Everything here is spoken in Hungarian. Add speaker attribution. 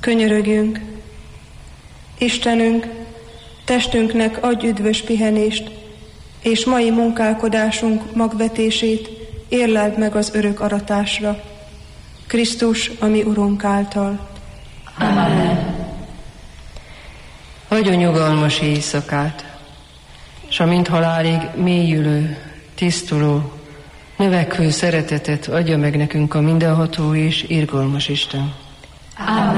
Speaker 1: könyörögjünk. Istenünk, testünknek adj üdvös pihenést, és mai munkálkodásunk magvetését érleld meg az örök aratásra. Krisztus, a mi Urunk által.
Speaker 2: Amen. Adj a nyugalmas éjszakát, s amint halálig mélyülő, tisztuló, növekvő szeretetet adja meg nekünk a mindenható és irgalmas Isten.
Speaker 3: Amen.